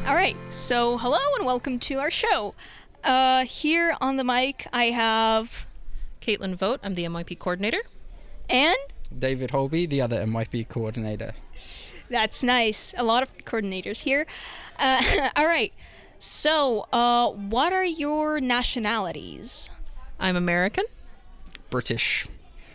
All right, so hello and welcome to our show. Here on the mic, I have Caitlin Vogt, I'm the MYP coordinator. and David Holby, the other MYP coordinator. that's nice. A lot of coordinators here. All right, so what are your nationalities? I'm American. British.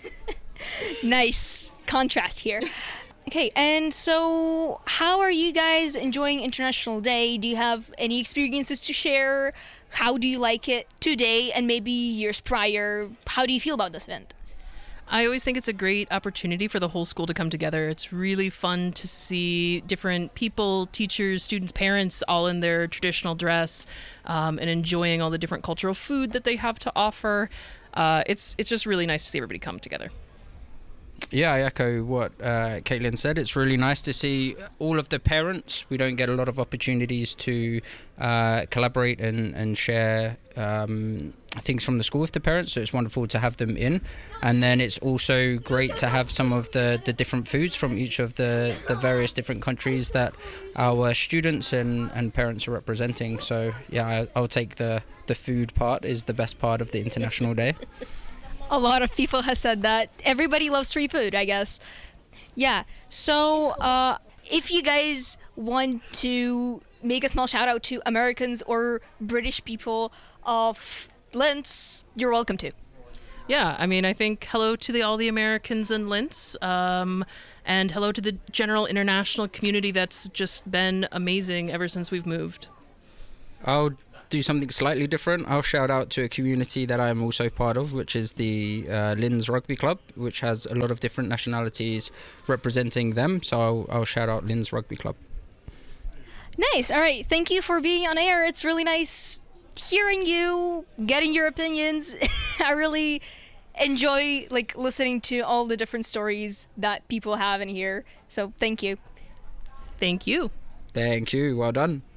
Nice contrast here. Okay, and so how are you guys enjoying International Day? Do you have any experiences to share? How do you like it today and maybe years prior? How do you feel about this event? I always think it's a great opportunity for the whole school to come together. It's really fun to see different people, teachers, students, parents, all in their traditional dress and enjoying all the different cultural food that they have to offer. It's just really nice to see everybody come together. Yeah, I echo what Caitlin said. It's really nice to see all of the parents. We don't get a lot of opportunities to collaborate and share things from the school with the parents, so it's wonderful to have them in. And then it's also great to have some of the different foods from each of the various different countries that our students and parents are representing. So yeah, I'll take the food part is the best part of the International Day. A lot of people have said that. Everybody loves free food, I guess. Yeah, so if you guys want to make a small shout out to Americans or British people of Linz, you're welcome to. Yeah, I mean, I think hello to all the Americans in Linz, and hello to the general international community that's just been amazing ever since we've moved. I'll do something slightly different. I'll shout out to a community that I'm also part of, which is the Linz Rugby Club, which has a lot of different nationalities representing them. So I'll shout out Linz Rugby Club. Nice. All right. Thank you for being on air. It's really nice hearing you, getting your opinions. I really enjoy listening to all the different stories that people have in here. So thank you. Thank you. Thank you. Well done.